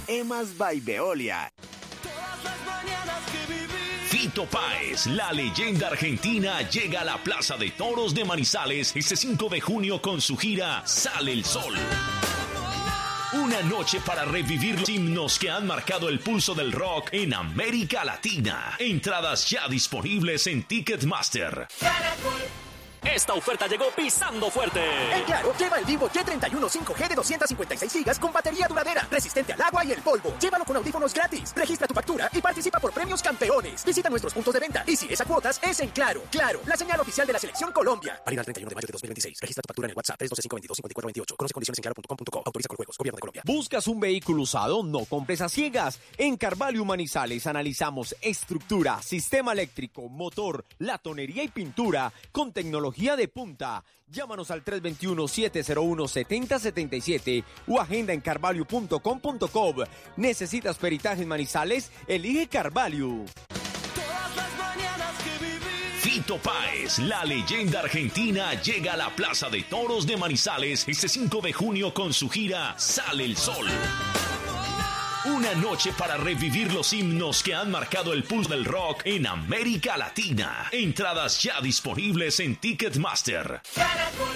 Emas by Veolia. Fito Páez, la leyenda argentina, llega a la Plaza de Toros de Manizales este 5 de junio con su gira Sale el Sol. Una noche para revivir los himnos que han marcado el pulso del rock en América Latina. Entradas ya disponibles en Ticketmaster. Esta oferta llegó pisando fuerte. En Claro, lleva el Vivo Y31 5G de 256 GB con batería duradera, resistente al agua y el polvo. Llévalo con audífonos gratis. Registra tu factura y participa por premios campeones. Visita nuestros puntos de venta. Y si es a cuotas, es en Claro. Claro, la señal oficial de la Selección Colombia. Válida el 31 de mayo de 2026. Registra tu factura en el WhatsApp 312-522-5428. Conoce condiciones en claro.com.co. Autoriza con juegos. Gobierno de Colombia. ¿Buscas un vehículo usado? No compres a ciegas. En Carvalho Manizales analizamos estructura, sistema eléctrico, motor, latonería y pintura con tecnología de punta. Llámanos al 321-701-7077 o agenda en carvalho.com.co. ¿Necesitas peritaje en Manizales? Elige Carvalho. Fito Páez, la leyenda argentina, llega a la Plaza de Toros de Manizales este 5 de junio con su gira Sale el Sol. Una noche para revivir los himnos que han marcado el pulso del rock en América Latina. Entradas ya disponibles en Ticketmaster.